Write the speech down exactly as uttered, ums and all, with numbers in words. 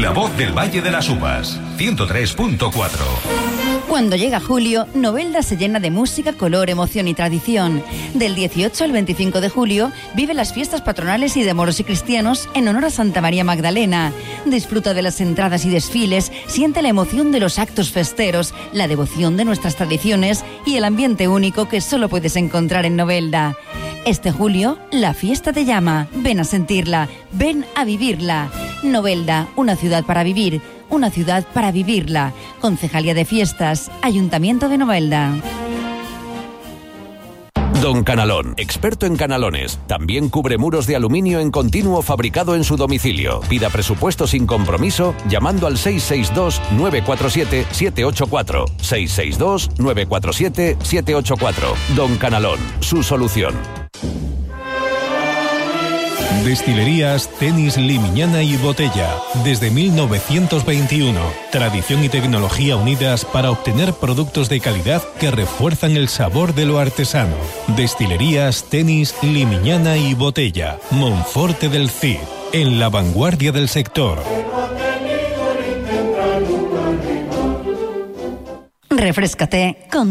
La voz del Valle de las Uvas, ciento tres punto cuatro. Cuando llega julio, Novelda se llena de música, color, emoción y tradición. Del dieciocho al veinticinco de julio, vive las fiestas patronales y de moros y cristianos en honor a Santa María Magdalena. Disfruta de las entradas y desfiles, siente la emoción de los actos festeros, la devoción de nuestras tradiciones y el ambiente único que solo puedes encontrar en Novelda. Este julio, la fiesta te llama. Ven a sentirla, ven a vivirla. Novelda, una ciudad para vivir, una ciudad para vivirla. Concejalía de Fiestas, Ayuntamiento de Novelda. Don Canalón, experto en canalones. También cubre muros de aluminio en continuo fabricado en su domicilio. Pida presupuesto sin compromiso llamando al seis seis dos, nueve cuatro siete, siete ocho cuatro. seis seis dos, nueve cuatro siete, siete ocho cuatro. Don Canalón, su solución. Destilerías Tenis Limiñana y Botella. Desde mil novecientos veintiuno. Tradición y tecnología unidas para obtener productos de calidad que refuerzan el sabor de lo artesano. Destilerías Tenis Limiñana y Botella. Monforte del Cid. En la vanguardia del sector. Refréscate con